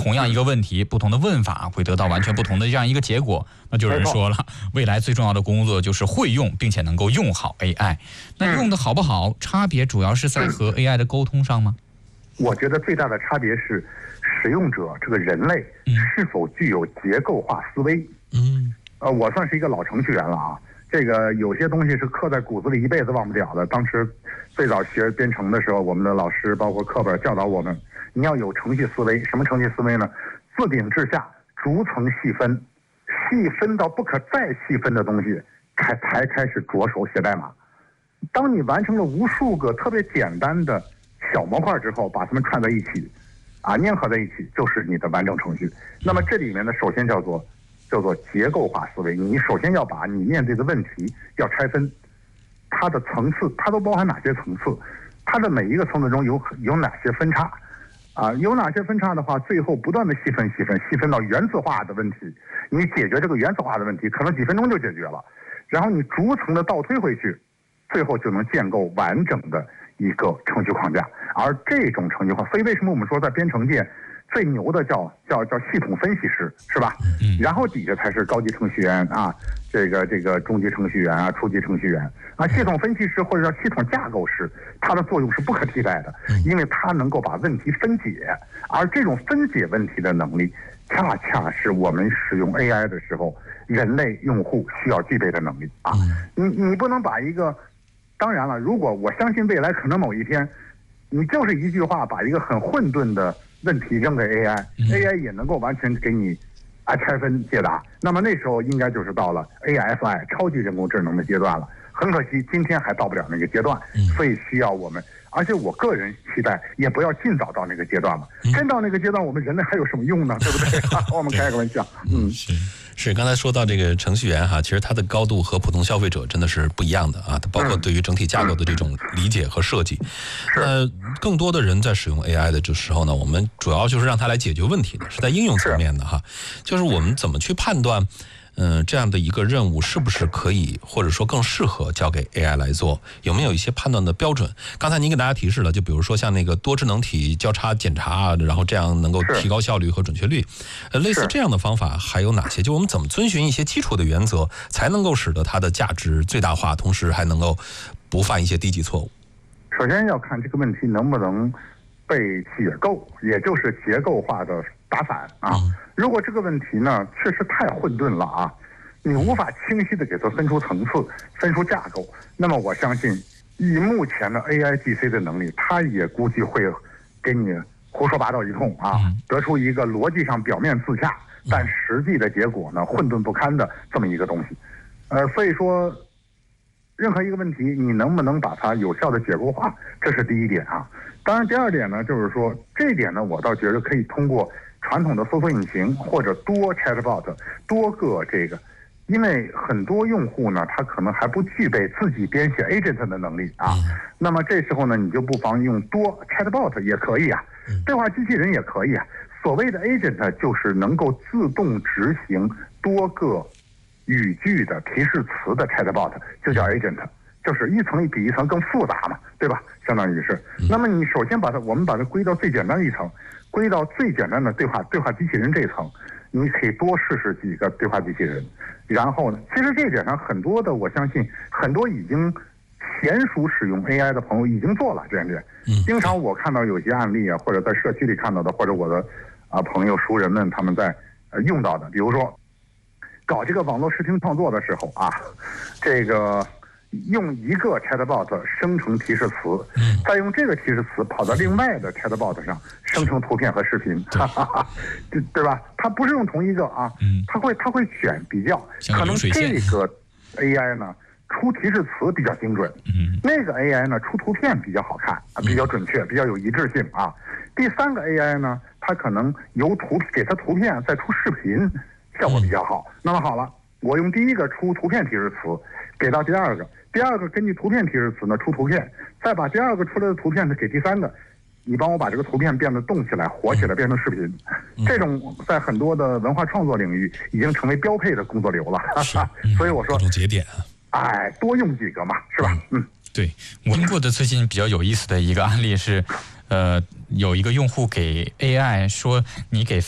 同样一个问题，不同的问法会得到完全不同的这样一个结果。那就有人说了，未来最重要的工作就是会用并且能够用好 AI。那用的好不好，差别主要是在和 AI 的沟通上吗？ 我觉得最大的差别是使用者这个人类是否具有结构化思维。我算是一个老程序员了啊，这个有些东西是刻在骨子里一辈子忘不了的。当时最早学编程的时候，我们的老师包括课本教导我们，你要有程序思维。什么程序思维呢？自顶至下，逐层细分，细分到不可再细分的东西，才开始着手写代码。当你完成了无数个特别简单的小模块之后，把它们串在一起，粘合在一起，就是你的完整程序。那么这里面呢，首先叫做结构化思维。你首先要把你面对的问题要拆分，它的层次，它都包含哪些层次？它的每一个层次中有哪些分叉？有哪些分叉的话，最后不断的细分到原子化的问题。你解决这个原子化的问题，可能几分钟就解决了。然后你逐层的倒推回去，最后就能建构完整的一个程序框架。而这种程序化，所以为什么我们说在编程界最牛的叫系统分析师，是吧？然后底下才是高级程序员这个中级程序员初级程序员系统分析师或者叫系统架构师，它的作用是不可替代的，因为它能够把问题分解，而这种分解问题的能力，恰恰是我们使用 AI 的时候，人类用户需要具备的能力你不能把一个，当然了，如果我相信未来可能某一天，你就是一句话把一个很混沌的问题扔给 AI 也能够完全给你拆分解答。那么那时候应该就是到了 AIFI 超级人工智能的阶段了。很可惜，今天还到不了那个阶段，所以需要我们。而且我个人期待，也不要尽早到那个阶段嘛。真到那个阶段，我们人类还有什么用呢？对不对？我们开个玩笑。 是，刚才说到这个程序员其实他的高度和普通消费者真的是不一样的它包括对于整体架构的这种理解和设计。更多的人在使用 AI 的这时候呢，我们主要就是让它来解决问题的，是在应用层面的就是我们怎么去判断这样的一个任务是不是可以或者说更适合交给 AI 来做，有没有一些判断的标准？刚才您给大家提示了，就比如说像那个多智能体交叉检查然后这样能够提高效率和准确率。类似这样的方法还有哪些？就我们怎么遵循一些基础的原则，才能够使得它的价值最大化，同时还能够不犯一些低级错误？ 首先要看这个问题能不能被解构，也就是结构化的打散如果这个问题呢确实太混沌了你无法清晰的给它分出层次、分出架构，那么我相信以目前的 AIGC 的能力，它也估计会给你胡说八道一通得出一个逻辑上表面自洽，但实际的结果呢混沌不堪的这么一个东西。所以说任何一个问题你能不能把它有效的结构化，这是第一点当然第二点呢，就是说这一点呢，我倒觉得可以通过传统的搜索引擎或者多 chatbot 多个因为很多用户呢，他可能还不具备自己编写 agent 的能力那么这时候呢，你就不妨用多 chatbot 也可以对话机器人也可以所谓的 agent 就是能够自动执行多个语句的提示词的 chatbot， 就叫 agent， 就是一层比一层更复杂嘛，对吧？相当于是。那么你首先我们把它归到最简单的一层，归到最简单的对话机器人这一层，你可以多试试几个对话机器人。然后呢，其实这一点上很多的，我相信很多已经娴熟使用 AI 的朋友已经做了这点。经常我看到有些案例或者在社区里看到的，或者我的朋友熟人们他们在用到的，比如说搞这个网络视听创作的时候这个用一个 chatbot 生成提示词，再用这个提示词跑到另外的 chatbot 上生成图片和视频，对吧？它不是用同一个它会选比较，可能这个 AI 呢出提示词比较精准，那个 AI 呢出图片比较好看比较准确，比较有一致性第三个 AI 呢，它可能给它图片再出视频，效果比较好。那么好了，我用第一个出图片提示词给到第二个根据图片提示词呢出图片，再把第二个出来的图片呢给第三个，你帮我把这个图片变得动起来、活起来，变成视频。这种在很多的文化创作领域已经成为标配的工作流了。所以我说节点多用几个嘛，是吧？ 对，我听过的最近比较有意思的一个案例是，有一个用户给 AI 说，你给